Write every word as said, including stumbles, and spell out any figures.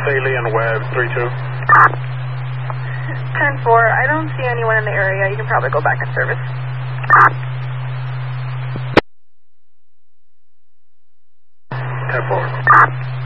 Saley and Webb, three two. ten four, I don't see anyone in the area. You can probably go back in service. ten four.